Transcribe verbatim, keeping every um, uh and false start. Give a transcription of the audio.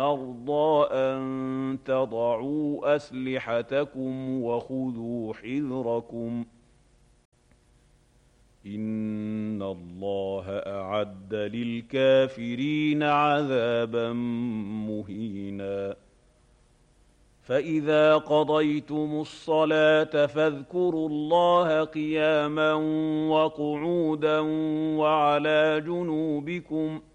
أرضى أن تضعوا أسلحتكم وخذوا حذركم إن الله أعد للكافرين عذابا مهينا فإذا قضيتم الصلاة فاذكروا الله قياما وقعودا وعلى جنوبكم